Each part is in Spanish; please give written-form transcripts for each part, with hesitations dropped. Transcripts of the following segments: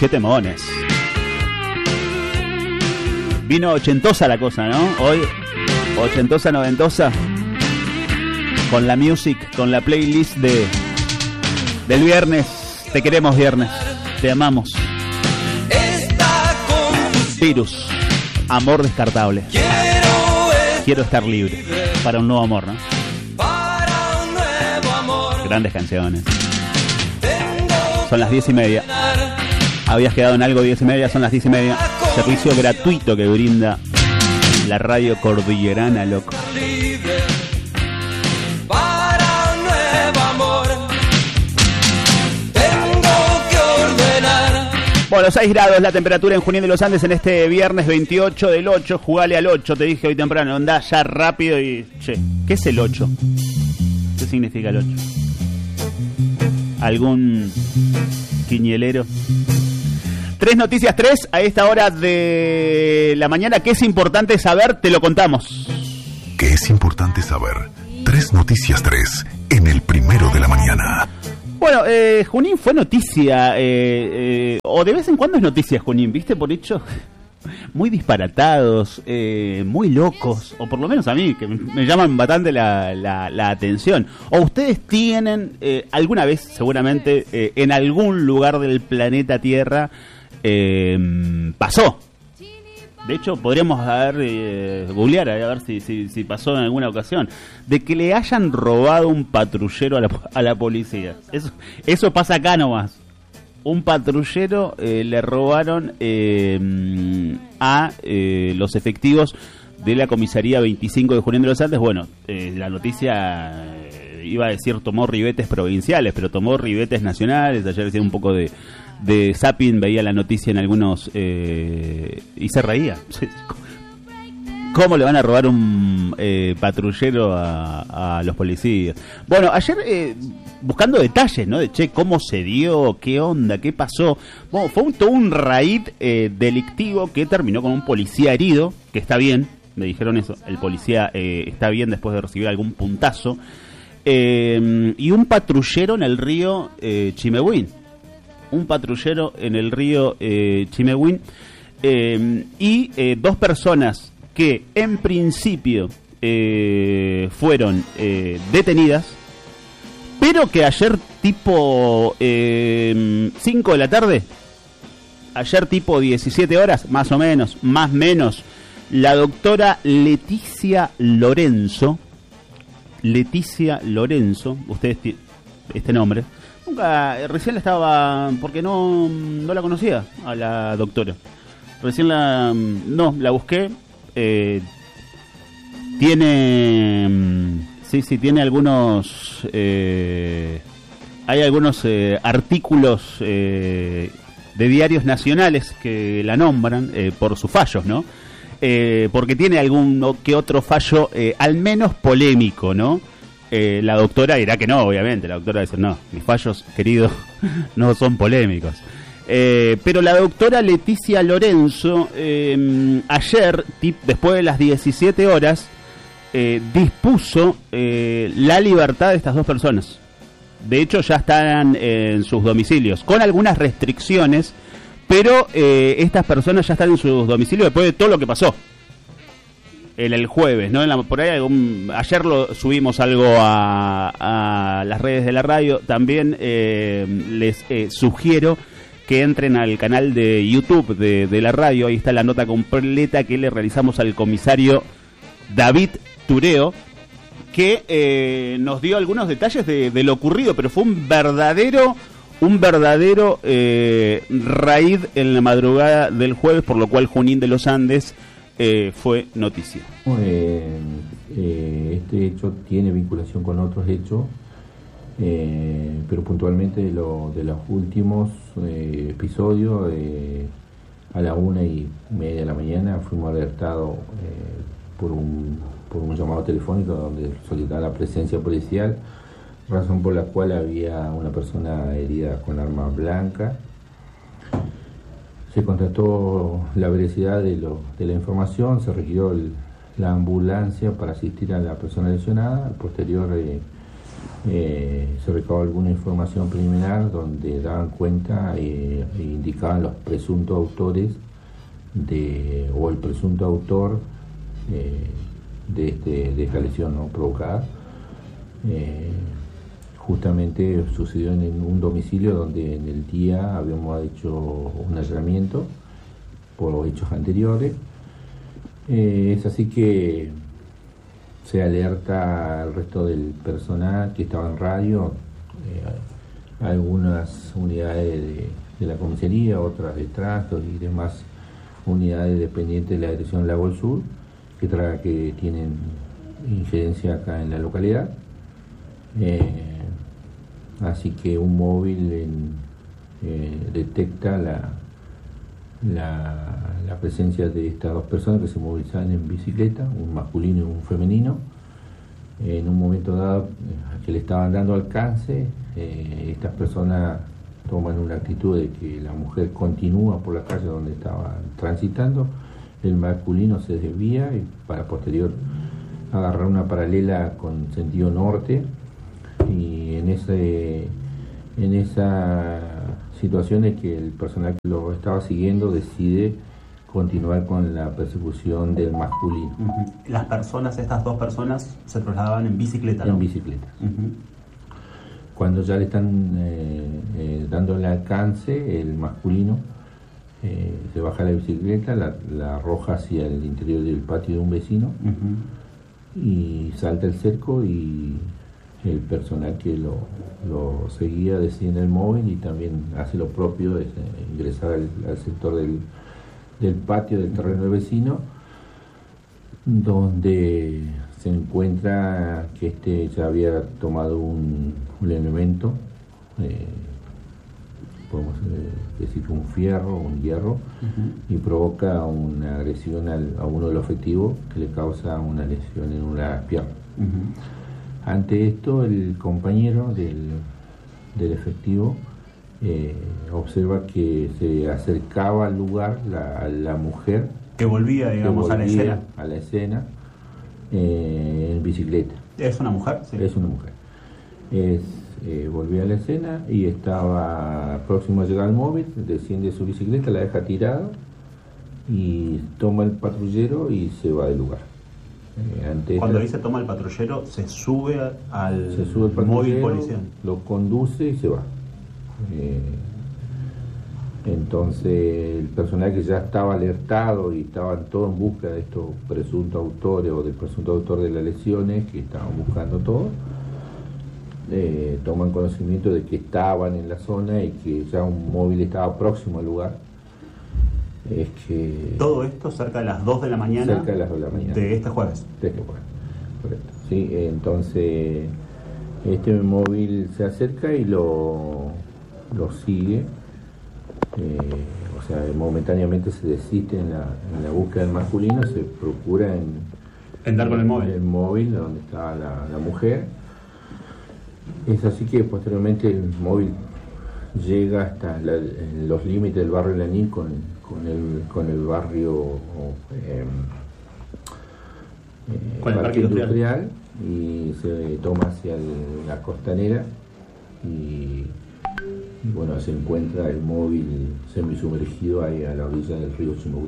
qué temones. Vino ochentosa la cosa, ¿no? Hoy, ochentosa, noventosa. Con la music, con la playlist del viernes. Te queremos, viernes. Te amamos. Virus. Amor descartable. Quiero estar libre. Para un nuevo amor, ¿no? Grandes canciones. Son las 10:30. Habías quedado en algo, 10:30, son las 10:30. Servicio gratuito que brinda la radio cordillerana, loco. Bueno, 6 grados la temperatura en Junín de los Andes en este viernes 28 del 8. Jugale al 8, te dije hoy temprano. Andá ya rápido y... Che, ¿qué es el 8? ¿Qué significa el 8? ¿Algún quinielero? 3 noticias, 3 a esta hora de la mañana. ¿Qué es importante saber? Te lo contamos. ¿Qué es importante saber? 3 noticias, 3 en el primero de la mañana. Bueno, Junín fue noticia, o de vez en cuando es noticia Junín, ¿viste? Por hechos muy disparatados, muy locos, o por lo menos a mí, que me llaman bastante la atención. O ustedes tienen, alguna vez, seguramente, en algún lugar del planeta Tierra, pasó. De hecho, podríamos googlear a ver si pasó en alguna ocasión, de que le hayan robado un patrullero a la policía. Eso pasa acá nomás. Un patrullero le robaron a los efectivos de la comisaría 25 de Junín de los Andes. Bueno, la noticia iba a decir tomó ribetes provinciales, pero tomó ribetes nacionales. Ayer decía un poco de zapping, veía la noticia en algunos y se reía. ¿Cómo le van a robar un patrullero a los policías? Bueno, ayer buscando detalles, ¿no? De cómo se dio, qué onda, qué pasó. Bueno, fue todo un raid delictivo que terminó con un policía herido, que está bien, me dijeron eso, el policía está bien después de recibir algún puntazo, y un patrullero en el río Chimehuín. Un patrullero en el río Chimehuín, y 2 personas que en principio fueron detenidas, pero que ayer tipo 5 de la tarde, ayer tipo 17 horas, más o menos, la doctora Leticia Lorenzo, ustedes este nombre, recién la estaba, porque no la conocía a la doctora. Recién la busqué. Tiene algunos, hay algunos artículos de diarios nacionales que la nombran por sus fallos, ¿no? Porque tiene algún que otro fallo, al menos polémico, ¿no? La doctora dirá que no, obviamente. La doctora dice, no, mis fallos, querido, no son polémicos. Pero la doctora Leticia Lorenzo, ayer, después de las 17 horas, dispuso la libertad de estas 2 personas. De hecho, ya están en sus domicilios, con algunas restricciones, pero estas personas ya están en sus domicilios después de todo lo que pasó. El jueves, ¿no? Por ahí ayer subimos algo a las redes de la radio. También les sugiero que entren al canal de YouTube de la radio. Ahí está la nota completa que le realizamos al comisario David Tureo, que nos dio algunos detalles de lo ocurrido, pero fue un verdadero raid en la madrugada del jueves, por lo cual Junín de los Andes fue noticia. Este hecho tiene vinculación con otros hechos, pero puntualmente de los últimos episodios, a la 1:30 de la mañana fuimos alertados por un llamado telefónico donde solicitaba la presencia policial, razón por la cual había una persona herida con arma blanca. Se constató la veracidad de la información, se requirió la ambulancia para asistir a la persona lesionada. Al posterior Se recabó alguna información preliminar donde daban cuenta e indicaban los presuntos autores o el presunto autor de esta lesión no provocada. Justamente sucedió en un domicilio donde en el día habíamos hecho un allanamiento por hechos anteriores. Es así que se alerta al resto del personal que estaba en radio, algunas unidades de la comisaría, otras de tránsito y demás unidades dependientes de la Dirección Lago del Sur, que tienen injerencia acá en la localidad. Así que un móvil detecta la presencia de estas dos personas que se movilizaban en bicicleta, un masculino y un femenino. En un momento dado que le estaban dando alcance, estas personas toman una actitud de que la mujer continúa por la calle donde estaba transitando, el masculino se desvía y para posterior agarrar una paralela con sentido norte, y en esa situación es que el personal que lo estaba siguiendo decide continuar con la persecución del masculino. Las personas, estas dos personas, se trasladaban en bicicleta, ¿no? En bicicleta. Cuando ya le están dando el alcance, el masculino se baja la bicicleta, la arroja hacia el interior del patio de un vecino y salta el cerco, y el personal que lo seguía desciende el móvil y también hace lo propio, de ingresar al sector del patio del terreno del vecino, donde se encuentra que ya había tomado un elemento, podemos decir un fierro, un hierro, y provoca una agresión a uno de los efectivos que le causa una lesión en una pierna. Ante esto, el compañero del efectivo observa que se acercaba al lugar la mujer que volvía, digamos, a la escena en bicicleta. ¿Es una mujer? Sí. Es una mujer. Volvía a la escena y estaba próximo a llegar al móvil, desciende su bicicleta, la deja tirada y toma el patrullero y se va del lugar. Cuando dice toma el patrullero, se sube al móvil policial, lo conduce y se va. Entonces el personal que ya estaba alertado y estaban todos en busca de estos presuntos autores o del presunto autor de las lesiones, que estaban buscando todo, toman conocimiento de que estaban en la zona y que ya un móvil estaba próximo al lugar. Es que todo esto cerca de las 2 de la mañana. Cerca de las 2 de la mañana. De este jueves. De este jueves, correcto. Sí, entonces este móvil se acerca y lo sigue. O sea, momentáneamente se desiste en la búsqueda del masculino, se procura en dar con el móvil. El móvil donde estaba la mujer. Es así que posteriormente el móvil llega hasta los límites del barrio Lanín con el barrio con el parque industrial, y se toma hacia la costanera y bueno, se encuentra el móvil semisumergido ahí a la orilla del río Chimabú.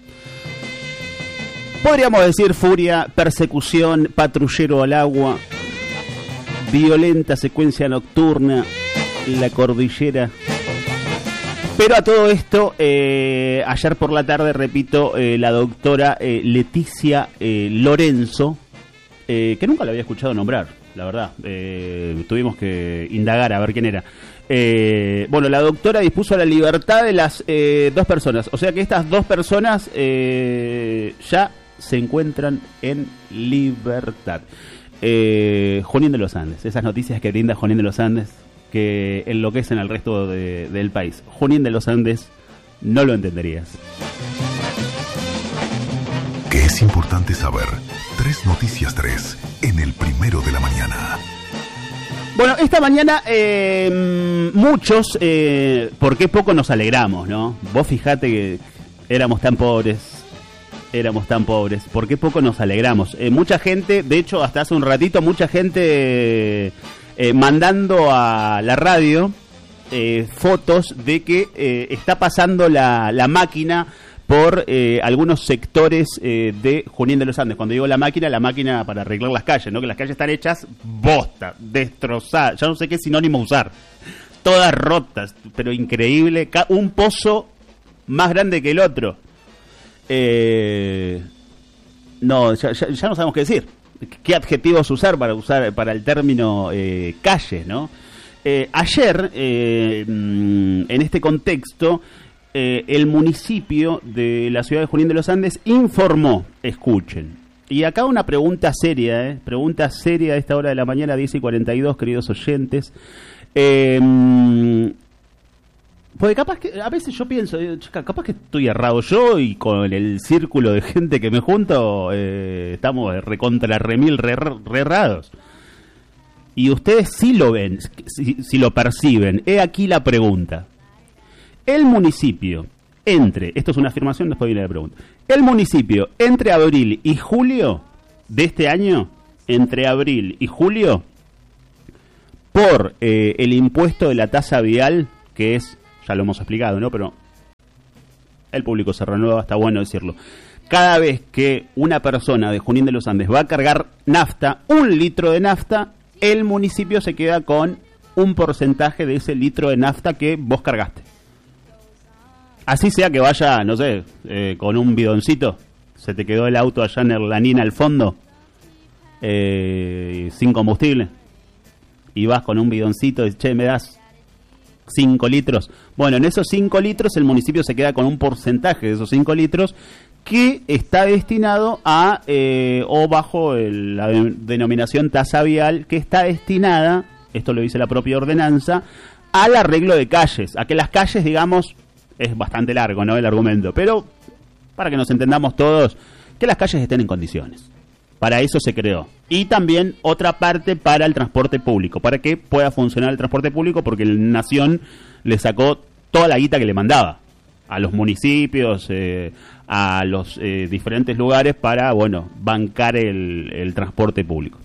Podríamos decir furia, persecución, patrullero al agua, violenta secuencia nocturna, la cordillera. Pero a todo esto, ayer por la tarde, repito, la doctora Leticia Lorenzo, que nunca la había escuchado nombrar, la verdad, tuvimos que indagar a ver quién era. Bueno, la doctora dispuso la libertad de las dos personas, o sea que estas dos personas ya se encuentran en libertad. Junín de los Andes, esas noticias que brinda Junín de los Andes, que enloquecen al resto del país. Junín de los Andes, no lo entenderías. Que es importante saber. 3 Noticias 3, en el primero de la mañana. Bueno, esta mañana muchos, ¿por qué poco nos alegramos, no? Vos fijate que éramos tan pobres, ¿por qué poco nos alegramos? Mucha gente, de hecho, hasta hace un ratito, mucha gente mandando a la radio fotos de que está pasando la máquina por algunos sectores de Junín de los Andes. Cuando digo la máquina para arreglar las calles, ¿no? Que las calles están hechas bosta, destrozadas, ya no sé qué sinónimo usar, todas rotas, pero increíble, un pozo más grande que el otro. No, ya no sabemos qué decir, qué adjetivos usar para el término calle, ¿no? Ayer, en este contexto, el municipio de la ciudad de Junín de los Andes informó, escuchen, y acá una pregunta seria a esta hora de la mañana, 10:42, queridos oyentes, porque capaz que, a veces yo pienso, capaz que estoy errado yo y con el círculo de gente que me junto, estamos recontra remil re errados. Y ustedes sí lo ven, sí lo perciben. He aquí la pregunta. El municipio, esto es una afirmación, después viene la pregunta. El municipio, entre abril y julio de este año, por el impuesto de la tasa vial, que es, ya lo hemos explicado, ¿no? Pero el público se renueva, está bueno decirlo. Cada vez que una persona de Junín de los Andes va a cargar nafta, 1 litro de nafta, el municipio se queda con un porcentaje de ese litro de nafta que vos cargaste. Así sea que vaya, no sé, con un bidoncito, se te quedó el auto allá en Erlanina al fondo, sin combustible, y vas con un bidoncito y, che, me das 5 litros. Bueno, en esos 5 litros el municipio se queda con un porcentaje de esos 5 litros que está destinado a, o bajo la denominación tasa vial, que está destinada, esto lo dice la propia ordenanza, al arreglo de calles, a que las calles, digamos, es bastante largo, ¿no?, el argumento, pero para que nos entendamos todos, que las calles estén en condiciones. Para eso se creó. Y también otra parte para el transporte público, para que pueda funcionar el transporte público, porque la Nación le sacó toda la guita que le mandaba a los municipios, a los diferentes lugares para, bueno, bancar el transporte público.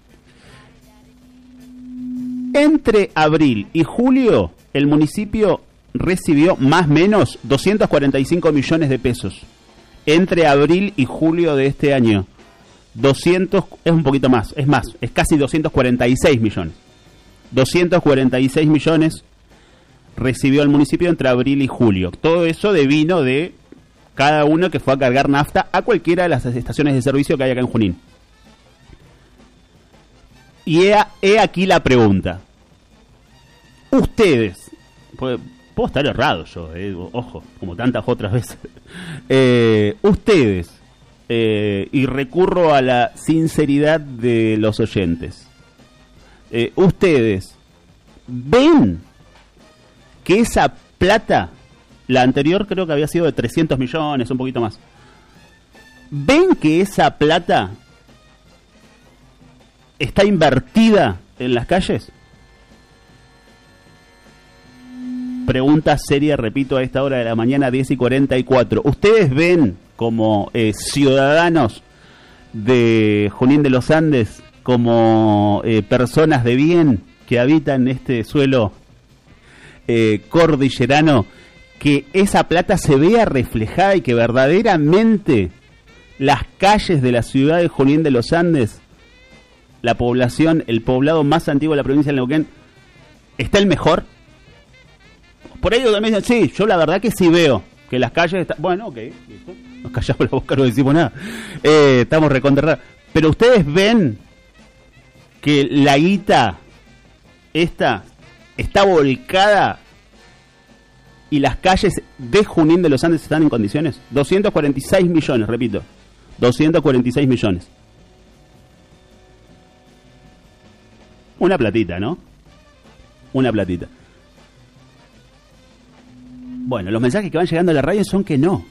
Entre abril y julio, el municipio recibió más o menos 245 millones de pesos. Entre abril y julio de este año, 200, es un poquito más, es casi 246 millones. 246 millones recibió el municipio entre abril y julio. Todo eso devino de cada uno que fue a cargar nafta a cualquiera de las estaciones de servicio que hay acá en Junín. Y he aquí la pregunta. Ustedes, puedo estar errado yo, ojo, como tantas otras veces. Ustedes, y recurro a la sinceridad de los oyentes, ustedes ven que esa plata, la anterior creo que había sido de 300 millones, un poquito más, ven que esa plata está invertida en las calles. Pregunta seria, repito, a esta hora de la mañana, 10:44. ¿Ustedes ven como ciudadanos de Junín de los Andes, como personas de bien que habitan este suelo cordillerano, que esa plata se vea reflejada y que verdaderamente las calles de la ciudad de Junín de los Andes, la población, el poblado más antiguo de la provincia de Neuquén, está el mejor? Por ahí también dicen, sí, yo la verdad que sí veo que las calles están... Bueno, ok, listo, nos callamos la boca, no decimos nada, estamos recontra. Pero ustedes ven que la guita esta está volcada y las calles de Junín de los Andes están en condiciones. 246 millones, repito, 246 millones. Una platita, ¿no? Una platita. Bueno, los mensajes que van llegando a la radio son que no.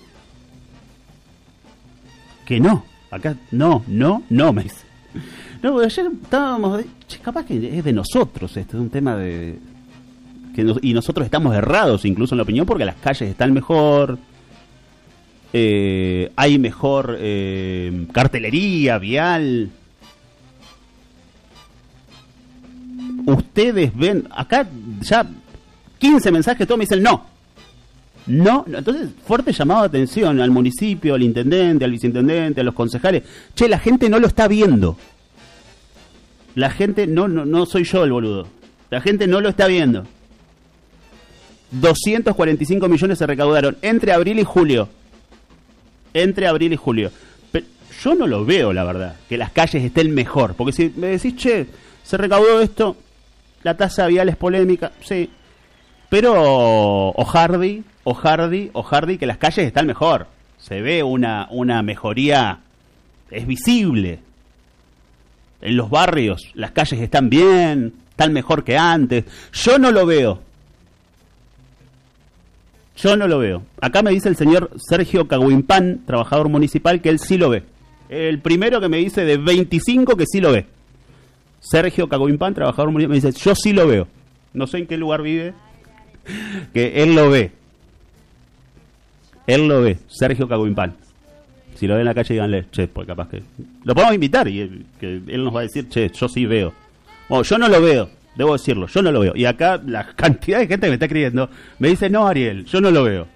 Que no. Acá, no, me dice. No, ayer estábamos... Che, capaz que es de nosotros esto, es un tema de... y nosotros estamos errados incluso en la opinión, porque las calles están mejor, hay mejor cartelería vial. ustedes ven, acá ya 15 mensajes, todos me dicen no. Entonces, fuerte llamado de atención al municipio, al intendente, al viceintendente, a los concejales. Che, la gente no lo está viendo. La gente, no soy yo el boludo. La gente no lo está viendo. 245 millones se recaudaron entre abril y julio. Pero yo no lo veo, la verdad, que las calles estén mejor. Porque si me decís, che, se recaudó esto, la tasa vial es polémica, sí. Pero Ojardi, que las calles están mejor. Se ve una mejoría, es visible. En los barrios las calles están bien, están mejor que antes. Yo no lo veo. Acá me dice el señor Sergio Caguimpán, trabajador municipal, que él sí lo ve. El primero que me dice de 25 que sí lo ve. Sergio Caguimpán, trabajador municipal, me dice, yo sí lo veo. No sé en qué lugar vive, que él lo ve. Sergio Caguimpán. Si lo ve en la calle, díganle, che, pues capaz que... Lo podemos invitar y que él nos va a decir, che, yo sí veo. Bueno, yo no lo veo, debo decirlo, yo no lo veo. Y acá la cantidad de gente que me está escribiendo me dice, no, Ariel, yo no lo veo.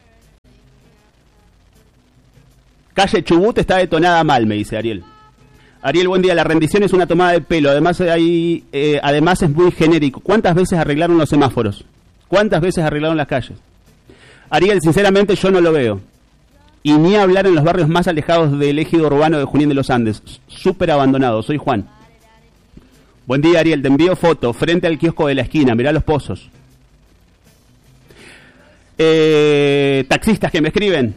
Calle Chubut está detonada mal, me dice Ariel. Ariel, buen día, la rendición es una tomada de pelo, además es muy genérico. ¿Cuántas veces arreglaron los semáforos? ¿Cuántas veces arreglaron las calles? Ariel, sinceramente yo no lo veo. Y ni hablar en los barrios más alejados del ejido urbano de Junín de los Andes. Súper abandonado. Soy Juan. Buen día, Ariel. Te envío foto. Frente al kiosco de la esquina. Mirá los pozos. Taxistas que me escriben.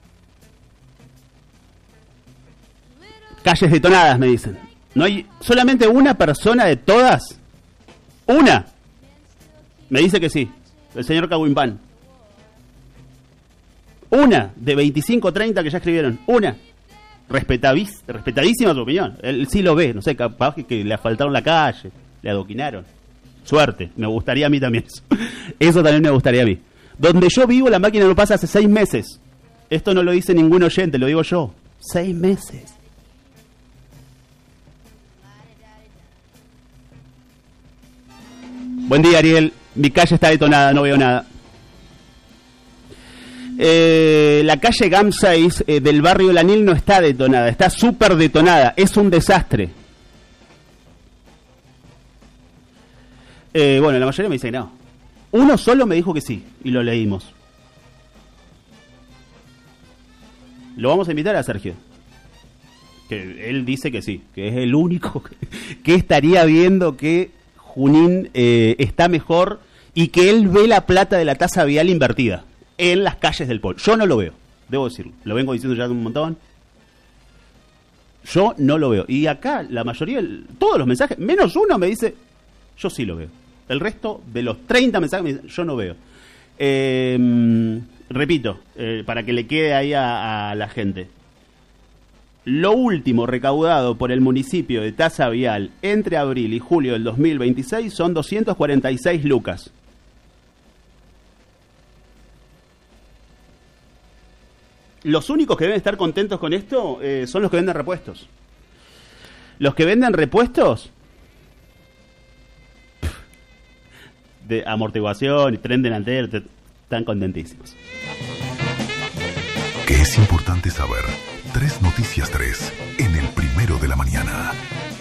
Calles detonadas, me dicen. No hay solamente una persona de todas. Una. Me dice que sí. El señor Caguimpán. Una de 25 30 que ya escribieron. Una. Respetadísima su opinión. Él sí lo ve. No sé, capaz que le asfaltaron la calle. Le adoquinaron. Suerte. Me gustaría a mí también eso. Eso también me gustaría a mí. Donde yo vivo la máquina no pasa hace 6 meses. Esto no lo dice ningún oyente, lo digo yo. 6 meses. Buen día, Ariel. Mi calle está detonada, no veo nada. La calle GAM 6 del barrio Lanil no está detonada, está súper detonada, es un desastre. Bueno, la mayoría me dice que no. Uno solo me dijo que sí, y lo leímos. Lo vamos a invitar a Sergio. Que él dice que sí, que es el único que estaría viendo que Junín está mejor y que él ve la plata de la tasa vial invertida en las calles del pueblo. Yo no lo veo, debo decirlo. Lo vengo diciendo ya un montón. Yo no lo veo. Y acá la mayoría, todos los mensajes, menos uno me dice, yo sí lo veo. El resto de los 30 mensajes me dicen, yo no veo. Repito, para que le quede ahí a la gente. Lo último recaudado por el municipio de tasa vial entre abril y julio del 2026 son 246 lucas. Los únicos que deben estar contentos con esto son los que venden repuestos. Los que venden repuestos de amortiguación y tren delantero están contentísimos. Que es importante saber. 3 Noticias 3 en el primero de la mañana.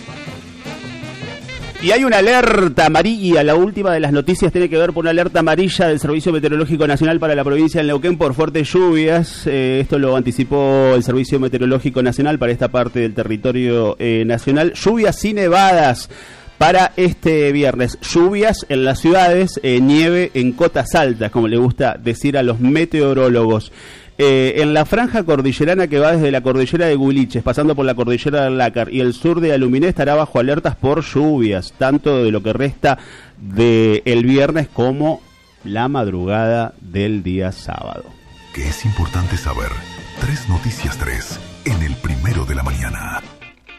Y hay una alerta amarilla, la última de las noticias tiene que ver por una alerta amarilla del Servicio Meteorológico Nacional para la provincia de Neuquén por fuertes lluvias. Esto lo anticipó el Servicio Meteorológico Nacional para esta parte del territorio nacional. Lluvias y nevadas para este viernes. Lluvias en las ciudades, nieve en cotas altas, como le gusta decir a los meteorólogos. En la franja cordillerana que va desde la cordillera de Guiliches, pasando por la cordillera del Lácar y el sur de Aluminé, estará bajo alertas por lluvias, tanto de lo que resta del viernes como la madrugada del día sábado. Que es importante saber. 3 Noticias 3 en el primero de la mañana.